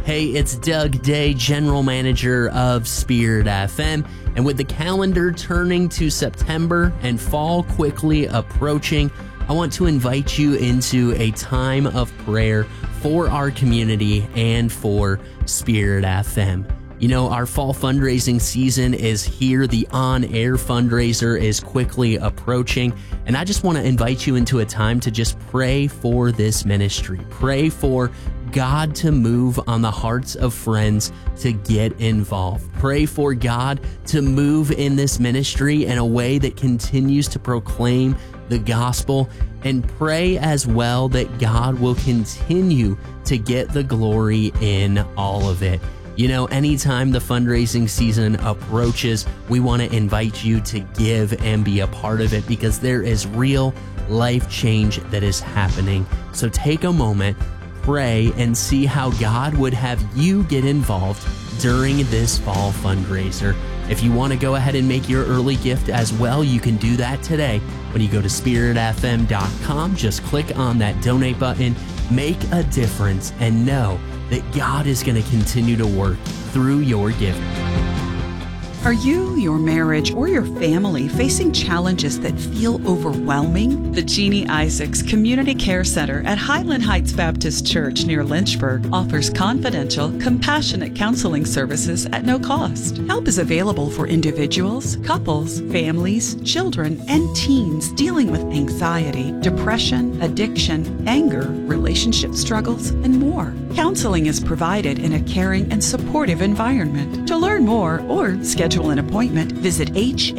Hey, it's Doug Day, General Manager of Spirit FM, and with the calendar turning to September and fall quickly approaching, I want to invite you into a time of prayer for our community and for Spirit FM. You know, our fall fundraising season is here. The on-air fundraiser is quickly approaching, and I just want to invite you into a time to just pray for this ministry. Pray for God to move on the hearts of friends to get involved. Pray for God to move in this ministry in a way that continues to proclaim the gospel, and pray as well that God will continue to get the glory in all of it. You know, anytime the fundraising season approaches, we want to invite you to give and be a part of it because there is real life change that is happening. So take a moment, pray, and see how God would have you get involved during this fall fundraiser. If you want to go ahead and make your early gift as well, you can do that today. When you go to spiritfm.com, just click on that donate button, make a difference, and know that God is going to continue to work through your giving. Are you, your marriage, or your family facing challenges that feel overwhelming? The Jeannie Isaacs Community Care Center at Highland Heights Baptist Church near Lynchburg offers confidential, compassionate counseling services at no cost. Help is available for individuals, couples, families, children, and teens dealing with anxiety, depression, addiction, anger, relationship struggles, and more. Counseling is provided in a caring and supportive environment. To learn more or schedule an appointment, visit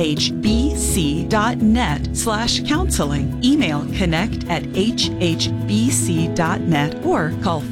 hhbc.net/counseling. Email connect@hhbc.net or call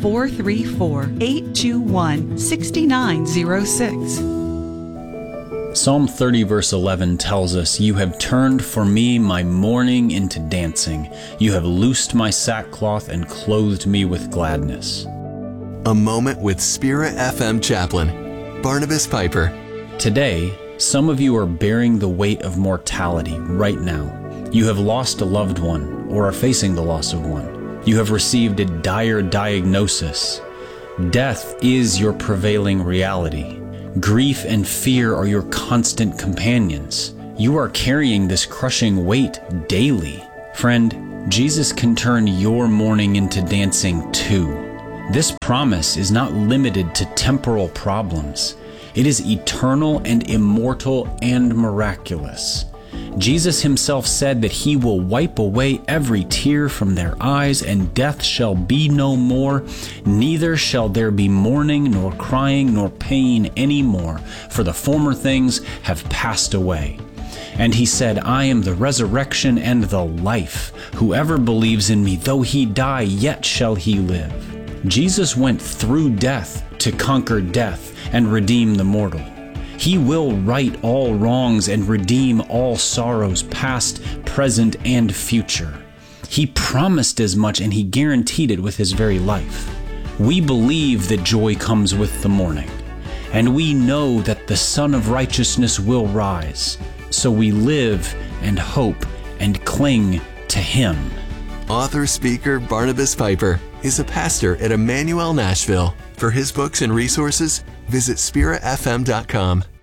434-821-6906. Psalm 30 verse 11 tells us, "You have turned for me my mourning into dancing. You have loosed my sackcloth and clothed me with gladness." A moment with Spirit FM chaplain, Barnabas Piper. Today, some of you are bearing the weight of mortality right now. You have lost a loved one or are facing the loss of one. You have received a dire diagnosis. Death is your prevailing reality. Grief and fear are your constant companions. You are carrying this crushing weight daily. Friend, Jesus can turn your mourning into dancing too. This promise is not limited to temporal problems. It is eternal and immortal and miraculous. Jesus himself said that he will wipe away every tear from their eyes, and death shall be no more. Neither shall there be mourning, nor crying, nor pain any more, for the former things have passed away. And he said, "I am the resurrection and the life. Whoever believes in me, though he die, yet shall he live." Jesus went through death to conquer death and redeem the mortal. He will right all wrongs and redeem all sorrows, past, present, and future. He promised as much, and he guaranteed it with his very life. We believe that joy comes with the morning, and we know that the Son of Righteousness will rise. So we live and hope and cling to him. Author, speaker Barnabas Piper is a pastor at Emmanuel Nashville. For his books and resources, visit spiritfm.com.